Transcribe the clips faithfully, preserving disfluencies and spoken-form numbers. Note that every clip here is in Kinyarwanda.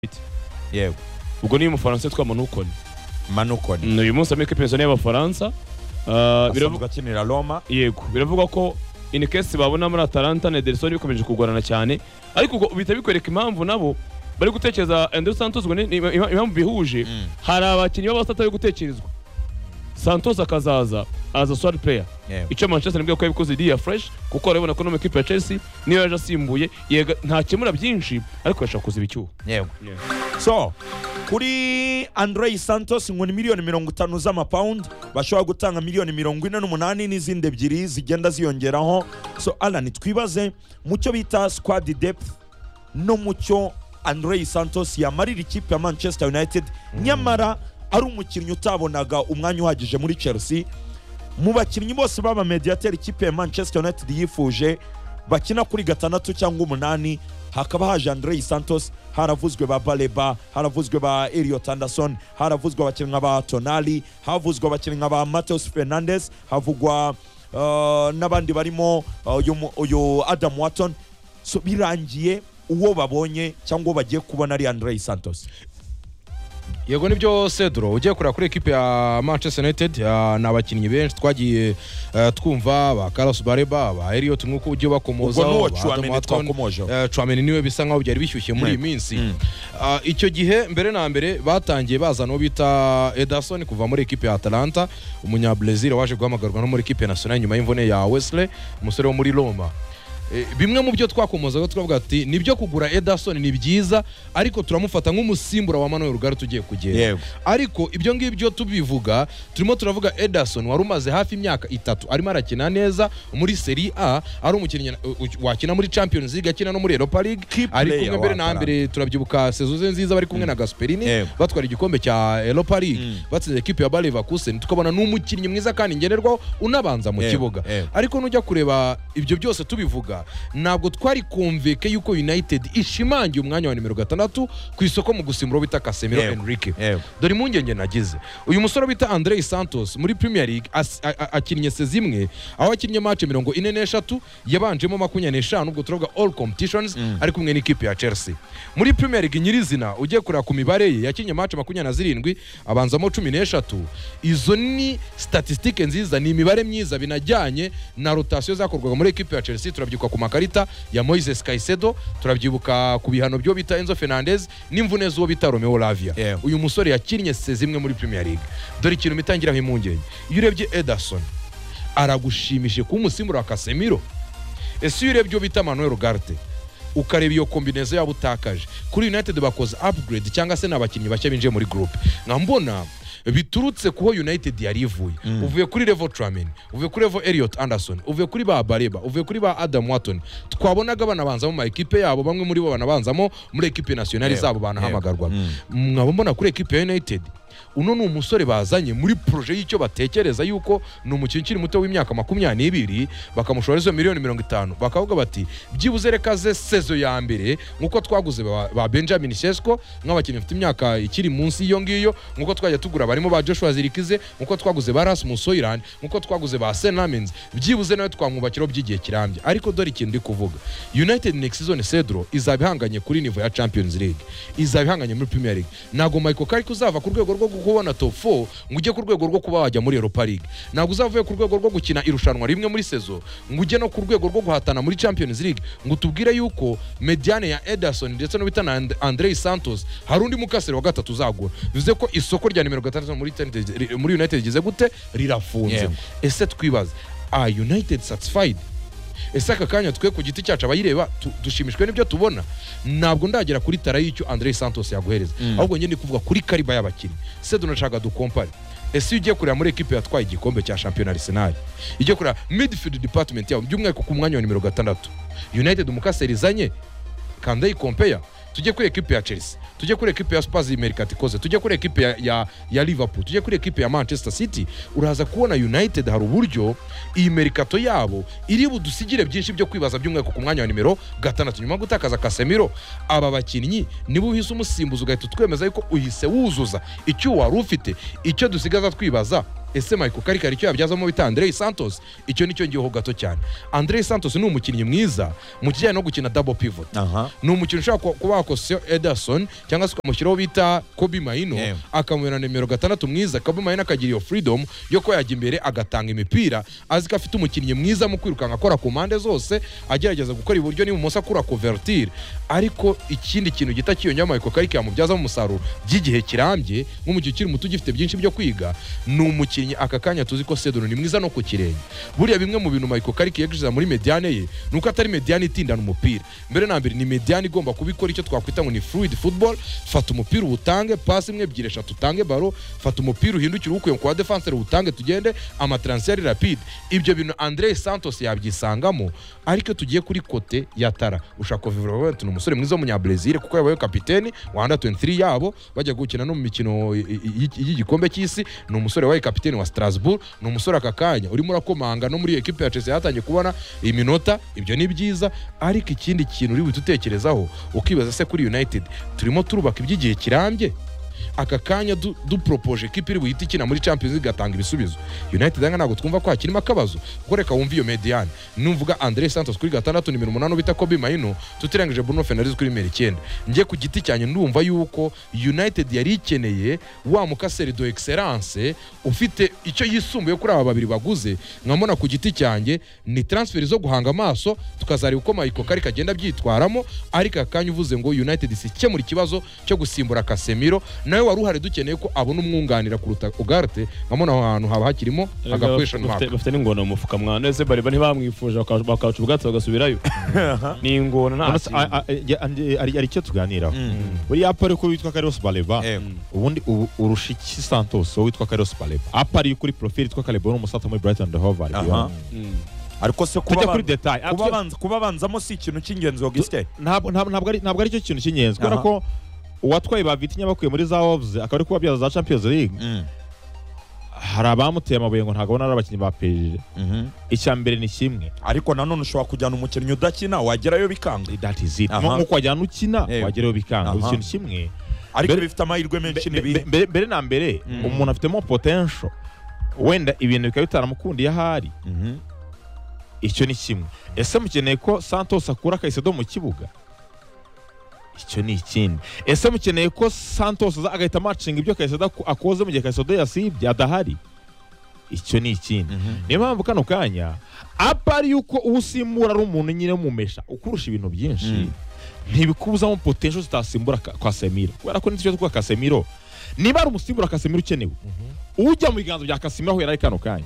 yego ubwo ni umufaransa twa Manukoni Manukoni uyu munsi ameke pensione y'abafaransa biravuga kinira Roma yego biravuga ko in case babona muri Atalanta na Ederson bikomeje kugorana cyane ariko ubwo bita bikwereka impamvu nabo bari gutekereza Andrés Santos ngo ni impamvu bihuje hari abakinnyi b'abasata yo gutekerezwa Santos akazaza as a squad player icyo Manchester nibwo ko yabikoze dia fresh kuko urabona ko no equipe ya Chelsea niyo yaje asimbuye nta kimura byinshi ariko yashaka kuziba icyuho yego so kuri Andrés Santos ngo ni miliyoni mirongo itanu z'amapound bashobora gutanga miliyoni mirongo ine n'umunani n'izindi ebyiri zigenda ziyongeraho. So Alan twibaze mucyo bita squad depth no mucyo Andrés Santos yamarira ikipe ya Manchester United mm. nyamara ari umukinnyi utabonaga umwanya uhagije muri Chelsea. Mu bakinnyi bose baba mediateur ikipe ya Manchester United yifuje bakina kuri gatandatu cyangwa umunani hakaba haje Andrés Santos, haravuzwe ba Baleba, haravuzwe ba Elliot Anderson, haravuzwe abakinnyi ba Tonali, havuzwe abakinnyi ba Matheus Fernandes, havugwa uh, n'abandi barimo uyu uh, Adam Wharton. So birangiye uwo babonye cyangwa bagiye kubona ari Andrés Santos. Yego nibyo Cedro ugiye kurira kuri equipe ya Manchester United na abakinnyi benshi twagiye uh, twumva ba Carlos Baleba ba Elliot nkuko ugiye bakomoza Tchouaméni niwe bisa nkaho byari bishyushye muri iyi minsi mm. uh, icyo gihe mbere na mbere batangiye baza no bita Ederson kuva muri equipe ya Atalanta umunya Brazil waje guhamagarwa no muri equipe nationale nyuma y'imvune ya Wesley umusore wo muri Roma. Bimwe mu byo twakomozaga twavuga ati nibyo kugura Ederson ni byiza ariko turamufata nk'umusimbura wa Manuel Ugarte tugiye kugera ariko ibyo ngibyo tubivuga turimo turavuga Ederson wari umaze hafi imyaka itatu arimo arakina neza muri Serie A ari umukinnyi wakina muri Champions League akina no muri Europa League ari kumwe mbere na mbere turabyibuka sezoze nziza bari kumwe na Gasperini batwara igikombe cya Europa League batsinze equipe ya Bayer Leverkusen tukabona n'umukinnyi mwiza kandi ngenerwaho unabanza mu kibuga ariko nujya kureba ibyo byose tubivuga ntabwo twari kumvike yuko United ishimangiye umwanya wa nimero gatandatu ku isoko mu gusimbura bita Casemiro Enrique. Dore impungenge nagize uyu musore bita Andrés Santos muri Premier League akinnye sezimwe aho akinnye match mirongo ine n'eshatu yabanjemo makumyabiri n'eshanu ubwo turavuga all competitions mm. ari kumwe n'ikipe ya Chelsea. Muri Premier League nyirizina ugiye kurira ku mibare ye yakinnye match makumyabiri na zirindwi abanzamo cumi n'eshatu. Izo ni statistike nziza ni imibare myiza binajyanye na rotation zakorwaga muri equipe ya Chelsea. Turabyuka ku makarita ya Moises Caicedo, turabyibuka ku bihano byo bita Enzo Fernandez n'imvune zo bita Romeo Lavia. Yeah. Uyu musore yakinnye sezimwe muri Premier League. Dore ikintu mitangira impungenge iyo urebye Ederson aragushimishe ku musimbura wa Casemiro. Ese iyo urebye bita Manuel Ugarte ukareba iyo kombineza yabo utakaje kuri United bakoze upgrade cyangwa se n'abakinnyi bashya binje muri group nkambona biturutse kuho United yari ivuye mm. uvuye kuri level Tchouaméni uvuye kuri level Elliot Anderson uvuye kuri ba Baleba uvuye kuri ba Adam Wharton twabonaga banabanzamo mu equipe yabo bamwe muri bo banabanzamo muri equipe nationale yeah. zabo banahamagarwa nkabo mm. mbona kuri equipe ya United uno ni umusore bazanye muri projet y'icyo batekereza yuko ni umukinnyi ukiri muto w'imyaka makumyabiri n'ibiri bakamushora izo miliyoni mirongo itanu bakavuga bati byibuze reka ze sezo ya mbere nkuko twaguze ba, ba Benjamin Sesko nk'abakinnyi bafite imyaka ikiri munsi iyo ngiyo nkuko twajya tugura barimo ba Joshua Zirkize nkuko twaguze ba Rasmus Hojlund nkuko twaguze ba Senamens byibuze nawe twamwubakira by'igihe kirambye. Ariko dore ikintu ndi kuvuga United next season Cedro izabihanganye kuri niveau ya Champions League izabihanganye muri Premier League nago Michael Carrick uzava ku rwego rwo kubona top four ngujye ku rwego rwo kuba wajya muri Europa League ntabwo uzavuye ku rwego rwo gukina irushanwa rimwe muri sezo ngujye no ku rwego rwo guhatana muri Champions League ngo tubwire yuko mediane ya Ederson ndetse no bita na Andrés Santos hari undi mukasere wa gatatu uzagura bivuze ko isoko rya nimero gatatu muri muri United rigeze gute rirafunze. Yeah. Ese twibaza ah United satisfied ese aka kanya twe ku giti cyacu abayireba dushimishwe n'ibyo tubona ntabwo ndagera kuri tara y'icyo Andrés Santos yaguhereza mm. ahubwo nyine kuvuga kuri kariba y'abakinnyi se dunashaka dukompare. Ese ugiye kurira muri equipe yatwaye igikombe cya Championnat Arsenal igiye kurira midfield department yabo by'umwaka ku mwanya wa nimero gatandatu United umukaserizanye kandi ikompare tujye kuri equipe ya Chelsea tujye kuri equipe ya Spurs Mercato koze tujye kuri equipe ya, ya ya Liverpool tujye kuri equipe ya Manchester City uraza kubona United hari uburyo iyi Mercato yabo iri budusigire byinshi byo kwibaza by'umwaka ku mwanya wa nimero gatandatu nyuma gutakaza Casemiro. Aba bakinnyi nibo uhise umusimbuza ugahita twemeza yuko uhise wuzuza icyo wari ufite icyo dusigaza twibaza ese Michael Carrick hari icyo yabyazamo bita Andrei Santos icyo nicyo ngiyeho gato cyane. Andrei Santos ni umukinnyi mwiza mu kijyanye no gukina double pivot. Ni umukinnyi ushaka kuba wakosio Ederson cyangwa se ukamushyiraho bita Kobe Maino yeah. akamubera nimero gatandatu mwiza. Kobe Maino akagira iyo freedom yo ko yajya imbere agatanga imipira azi ko afite umukinnyi mwiza mu kwirukanka akora ku mpande zose agerageza gukora iburyo n'ibumoso akura convertir. Ariko ikindi kintu gita kiyongera Michael Carrick yamubyazamo umusaruro by'igihe kirambye nk'umukinnyi ukiri muto ugifite byinshi byo kwiga ni umukinnyi aka kanya tuzi ko Cedro ni mwiza no ku kirenge. Buriya bimwe mu bintu Michael Carrick yagize muri mediane ye nuko atari mediane itindana umupira. Mbere na mbere ni mediane igomba kubikora icyo twakwita ngo ni fluid football. Fata umupira utange pass imwe ebyiri eshatu utange baro, fata umupira uhindukire ukuye kwa defenseur utange tugende ama transfer rapide. Ibyo bintu Andrei Santos yabyisangamo. Ariko tugiye kuri kote ya Tara ushaka kuvivura ni umusore mwiza w'umunya Brazil kuko yabaye kapiteni wa under twenty-three yabo bajya gukina no mu mikino y'igikombe cy'isi. Ni umusore wabaye kapiteni wa Strasbourg. Ni umusore akakanya urimo urakomanga no muri equipe ya Chelsea yatangiye kubona iminota. Ibyo ni byiza. Ariko ikindi kintu uri bututekerezaho ukibaza se kuri United turimo turubaka iby'igihe kirambye aka kanya du, du propose equipe iri buhita ikina muri Champions League gatanga ibisubizo. United anga nago twumva ko hakirimo akabazo kuko reka wumva iyo mediane numvuga Andrei Santos kuri gatandatu nimero umunani bita Kobe Maino tutirangije Bruno Fernandes kuri nimero icyenda. Ngiye ku giti cyanye ndumva yuko United yari ikeneye wa mukaseri do excellence ufite icyo yisumbuye kuri aba babiri baguze. Nkamona ku giti cyanjye ni transfer zo guhanga amaso tukazari uko Michael Carrick agenda byitwaramo. Ariko akanya uvuze ngo United sikemura ikibazo cyo gusimbura Casemiro nawe wari uhari dukeneye ko abona umwunganira kuruta Ugarte. Nkamona aho hantu haba hakirimo aga question mark. Bafite n'ingona mu mufuka mwana ese bari bari bamwifuje bakaca Ugarte bagasubirayo. Ni ingona nta ari ari cyo tuganiraho. Buri apari ko witwa Carlos Baleba ubundi urushiki Santos witwa Carlos Baleba apari kuri profile witwa Calebon umusata muri Brighton and Hove Albion. Ariko se kuba kuba banzamo si ikintu cy'ingenzi Auguste. Ntabwo ntabwo ari ntabwo ari cyo kintu cy'ingenzi kubera ko uwatwaye bavitinya bakuye muri za Wolves akaba ari kuba byaza za Champions League. Hari abamuteye amabuye ngo ntabwo bona abakinnyi ba P S G. Icya mbere ni kimwe ariko nanone ushobora kujyana umukinnyi udakina wagerayo bikanga. That is it. Nko wajyana ukina wagerayo bikanga. Ikintu kimwe ariko bifite amahirwe menshi nibi. Mbere na mbere umuntu afitemo potential wenda ibintu bikaba bitaramukundiye ahari. Icyo ni kimwe. Ese mukeneye ko Santos akura Caicedo mu kibuga? Icyo ni ikindi. Ese mukeneye ko Santos agahita matching ibyo Caicedo akoze mu gihe Caicedo yasibye adahari? Icyo ni ikindi. Niyo mpamvu kano kanya apari yuko usimbura ari umuntu nyine mumesha ukurusha ibintu byinshi ntibikubuzamo potential zitasimbura Casemiro. Kubera ko n'icyo twa Casemiro niba ari umusimbura Casemiro ukenewe ujya mu biganza bya Casemiro aho yari kano kanya.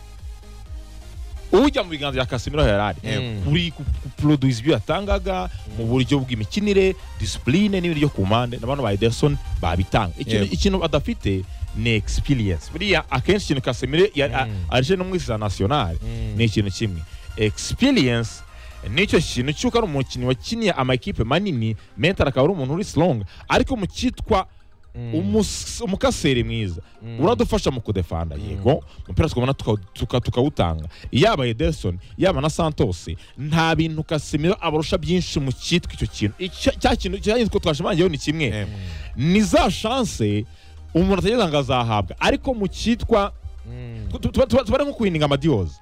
Ujya mu biganza bya Casemiro yarari kuri produce ibyo yatangaga mu buryo bw'imikinire discipline n'ibindi byo kumande n'abantu ba Ederson babitanga. Ikintu ikintu adafite ni experience. Buriya akenshi ikintu Casemiro arije no muri sa national ni ikintu kimwe. Experience nicyo kintu cyuko ari umukinnyi wakiniye ama equipe manini mental akaba ari umuntu uri strong ariko mu cyitwa umukaseri mwiza uradufasha mu kudefanda. Yego umupira twabona tukawutanga yaba Ederson yaba na Santos nta bintu Casemiro abarusha byinshi mu cyitwa icyo kintu cya kintu cyanyitse ko twashimangiyeho ni kimwe ni za chance umuntu atageza ngo azahabwa ariko mu cyitwa tubare nko kuhininga amadioze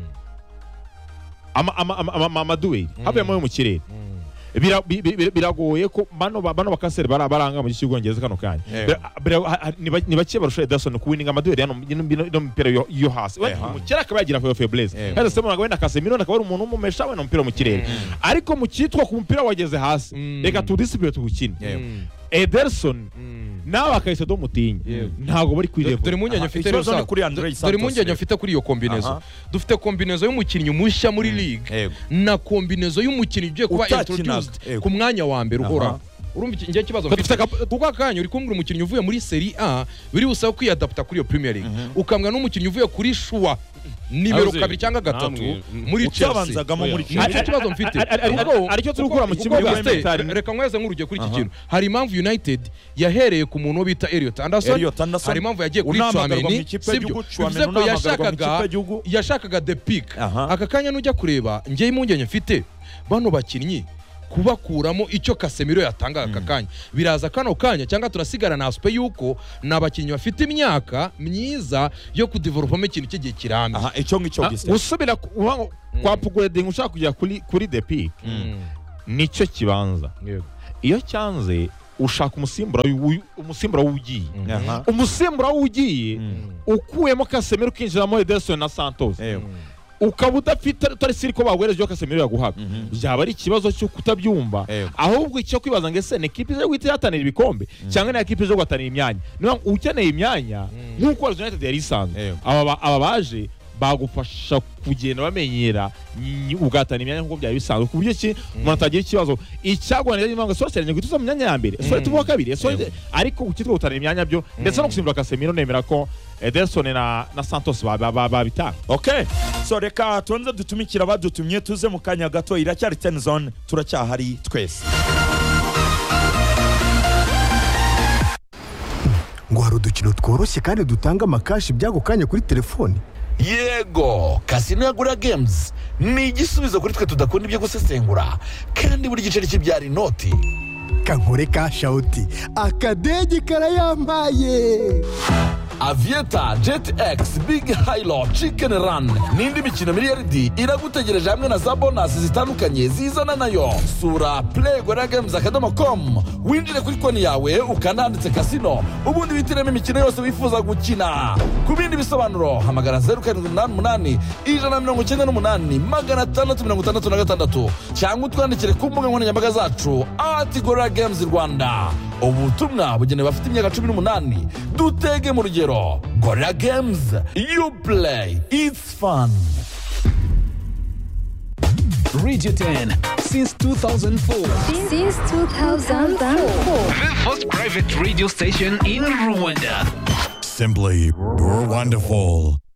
ama ama amaduwe habemo mu kirere biragoye ko bano bano bakaseri baranga mu cy'Ubwongereza kano kanya. Ni bake barusha Ederson kuwininga amaduwe hano no mupira yo hasi. Mu kera akaba yagira faiblesse. Kandi se munaga wenda Casemiro nakaba ari umuntu umumesha we no mupira mu kirere. Ariko mu cyitwa ku mupira wageze hasi reka tudisipline tugukine. Ederson nawe Caicedo mutinya ntago bari kwireba. Dore munyenye afite rero kuri Andrei Santos. Dore munyenye afite kuri iyo kombinezo. Dufite kombinezo y'umukinnyi mushya muri league na kombinezo y'umukinnyi ugiye kuba introduced ku mwanya wa mbere uhora. Urumva ngiye kibazo kuko akanya uri kumbura umukinnyi uvuye muri Serie A biri busaba kwiyadapta kuri iyo Premier League ukambwa n'umukinnyi uvuye kuri Shua nimero kabiri cyangwa gatatu muri Chelsea muri Chelsea. Kibazo mfite aricyo turi gukora mu kibuga. Reka nkweze nk'urugero kuri iki kintu. Hari impamvu United yahereye ku muntu bita Elliot Anderson. Hari impamvu yagiye kuri Chouameni sibyo bivuze ko yashakaga yashakaga the pick. Aka kanya nujya kureba ngiye impungenge mfite bano bakinnyi kubakuramo icyo Casemiro yatangaga aka kanya biraza kano kanya cyangwa turasigara na aspe yuko n'abakinnyi bafite imyaka myiza yo kudevelopamo ikintu cy'igihe kirambye. aha icyo ngicyo gisa usubira kwa upgrading ushaka kujya kuri kuri the peak nicyo kibanza. Iyo cyanze ushaka umusimbura umusimbura w'ugiye umusimbura w'ugiye ukuyemo Casemiro ukinjiramo Ederson na Santos ukaba udafite utari siri ko bagwereje Casemiro yaguhaga byaba ari ikibazo cyo kutabyumva ahubwo icyo kwibaza ngo ese equipe zo guhita yatanira ibikombe cyangwa na equipe zo guhatanira imyanya niyo ukeneye imyanya nk'uko United yari isanzwe aba aba baje bagufasha kugenda bamenyera ugatana imyanya nk'uko byari bisanzwe ku buryo ki umuntu atagira ikibazo icyagwanira n'imanga so cyane gutuza mu myanya ya mbere so tuvuga kabiri so ariko ukitwa gutanira imyanya byo ndetse no gusimbura Casemiro nemera ko Ederson na na Santos babitanga. Okay, so reka tuanze dutumikira badutumye tuze mu kanya gato iracyari ten zone turacyahari twese. Ngo hari udukino tworoshye kandi dutanga amakashi by'ako kanya kuri telefoni. Yego, Casino ya Gura Games ni igisubizo kuri twe tudakunda ibyo gusesengura kandi buri giceri kibyara inoti. Kankore ka shauti akadege karayambaye. Aviator, Jet X, Big Hilo, Chicken Run n'indi mikino miliyaridi iragutegereje hamwe na za bonus zitandukanye zizana nayo. Sura play gura games akadomo com winjire kuri konti yawe ukananditse Casino ubundi witiremo imikino yose wifuza gukina. Ku bindi bisobanuro hamagara zero karindwi umunani umunani ijana na mirongo icyenda n'umunani magana atandatu mirongo itandatu na gatandatu cyangwa utwandikire ku mbuga nkoranyambaga zacu ati Gura Games Rwanda. Ubutumwa bugenewe bafite imyaka cumi n'umunani. Dutege mu rugero. Gora Games, you play, it's fun. Radio ten since two thousand four. Since two thousand four. The first private radio station in Rwanda. Simply, you're wonderful.